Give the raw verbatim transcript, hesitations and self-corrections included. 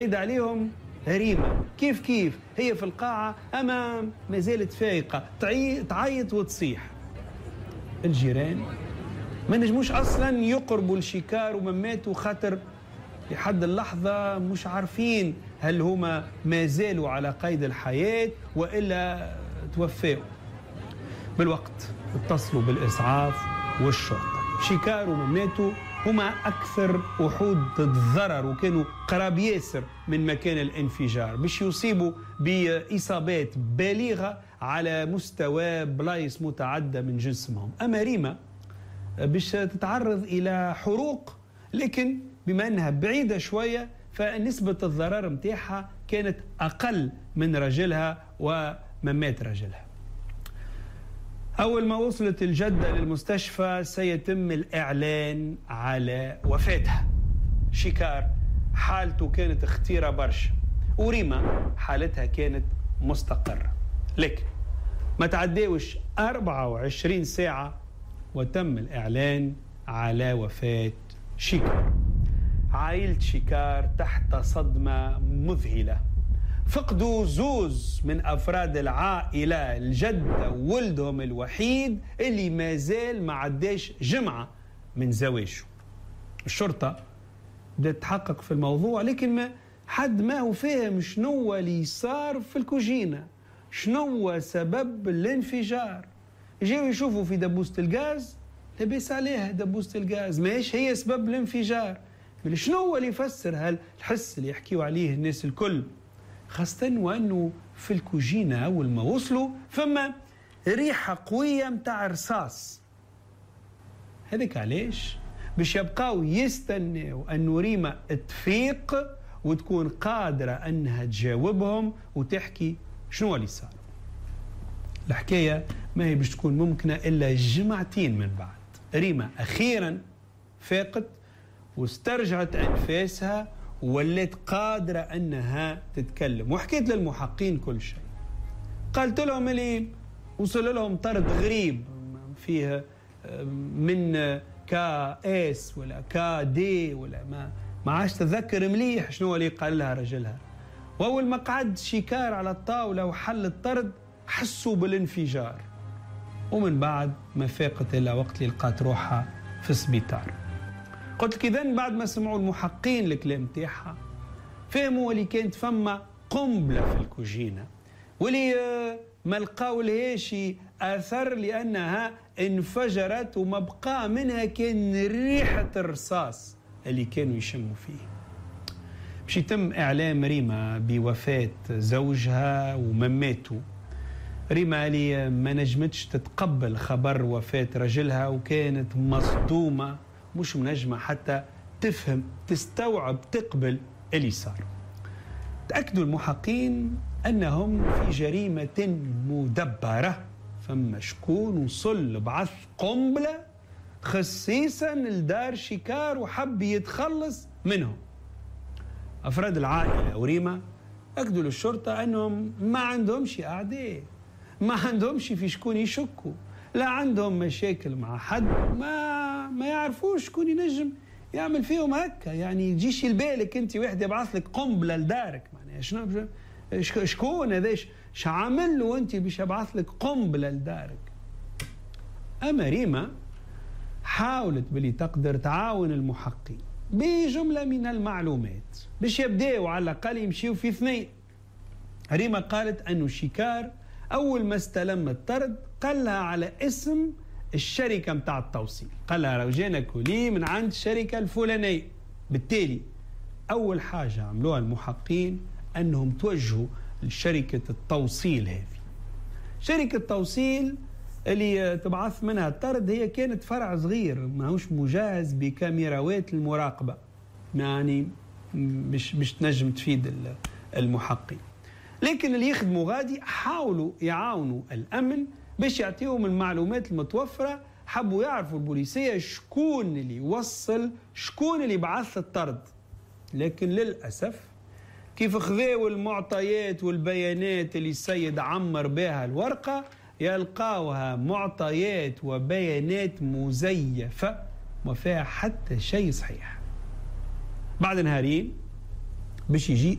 عليهم ريما كيف كيف هي في القاعة أما ما زالت فايقة تعيط وتصيح. الجيران ما نجموش أصلا يقربوا الشيكار ومماتوا خاطر لحد اللحظة مش عارفين هل هما ما زالوا على قيد الحياة وإلا توفاوا. بالوقت اتصلوا بالإسعاف والشرطة. شيكار ومماتوا هما أكثر وحود الضرر وكانوا قراب ياسر من مكان الانفجار باش يصيبوا بإصابات بالغة على مستوى بلايص متعددة من جسمهم. أما ريما باش تتعرض إلى حروق لكن بما أنها بعيدة شوية فنسبة الضرر متاعها كانت أقل من رجلها وممات رجلها. أول ما وصلت الجدة للمستشفى سيتم الإعلان على وفاتها. شيكار حالته كانت خطيرة برشا وريما حالتها كانت مستقرة، لكن ما تعداوش أربعة وعشرين ساعة وتم الإعلان على وفاة شيكار. عائلة شيكار تحت صدمة مذهلة، فقدوا زوز من أفراد العائلة، الجدة وولدهم الوحيد اللي ما زال ما عداش جمعة من زواجه. الشرطة بدأت تحقق في الموضوع لكن ما حد ما هو فاهم شنو اللي صار في الكوجينة، شنو سبب الانفجار. جاوا يشوفوا في دبوسة الغاز لبس عليها دبوسة الغاز ماهيش هي سبب الانفجار. شنو اللي يفسر هالحس اللي يحكيوا عليه الناس الكل، خاصة وأنه في الكوجينة أول ما وصلوا فما ريحة قوية متاع رصاص. هذاك علاش باش يبقاو يستناو أنه ريما تفيق وتكون قادرة أنها تجاوبهم وتحكي شنو اللي صار. الحكاية ما هي باش تكون ممكنة إلا جمعتين من بعد. ريما أخيرا فاقت واسترجعت أنفاسها ولات قادرة أنها تتكلم وحكيت للمحققين كل شيء. قالت لهم اللي وصل لهم طرد غريب فيه من كا اس ولا كا دي ولا ما ما عادش تتذكر مليح شنو اللي قال لها رجلها. وأول ما قعد شيكار على الطاولة وحل الطرد حسوا بالانفجار ومن بعد ما فاقت إلا وقت اللي لقات روحها في السبيطار. قلت لك إذن بعد ما سمعوا المحققين الكلام تاعها فهموا اللي كانت فما قنبلة في الكوجينة واللي ما لقاو لهاش أثر لأنها انفجرت وما بقى منها كان ريحة الرصاص اللي كانوا يشموا فيه. باش يتم إعلام ريما بوفاة زوجها ومماته. ريما اللي ما نجمتش تتقبل خبر وفاة رجلها وكانت مصدومة مش منجمة حتى تفهم تستوعب تقبل اللي صار. تأكدوا المحققين أنهم في جريمة مدبرة، فما شكون وصل بعث قنبلة خصيصا لدار شيكار وحب يتخلص منهم. أفراد العائلة وريما أكدوا للشرطة أنهم ما عندهمش أعداء، ما عندهمش في شكون يشكوا، لا عندهم مشاكل مع حد، ما ما يعرفوش شكون ينجم يعمل فيهم هكا. يعني يجيش لبالك انت واحد يبعث لك قنبله لدارك، معناها شنو شكون هذا ايش عامل له انت باش يبعث لك قنبله لدارك. اما ريما حاولت باللي تقدر تعاون المحققين بجمله من المعلومات باش يبداوا على الاقل يمشيوا في اثنين. ريما قالت انه شيكار اول ما استلم الطرد قال لها على اسم الشركة متاع التوصيل، قال لها جانا كولي من عند الشركة الفلانية. بالتالي أول حاجة عملوها المحققين أنهم توجهوا لشركة التوصيل هذه. شركة التوصيل اللي تبعث منها الطرد هي كانت فرع صغير ماهوش مجهز بكاميراوات المراقبة، يعني مش مش تنجم تفيد المحققين. لكن اللي يخدموا غادي حاولوا يعاونوا الأمن باش يعطيهم المعلومات المتوفرة. حبوا يعرفوا البوليسية شكون اللي يوصل شكون اللي بعث الطرد، لكن للأسف كيف خذاوا المعطيات والبيانات اللي السيد عمر بها الورقة يلقاوها معطيات وبيانات مزيفة ما فيها حتى شيء صحيح. بعد نهارين باش يجي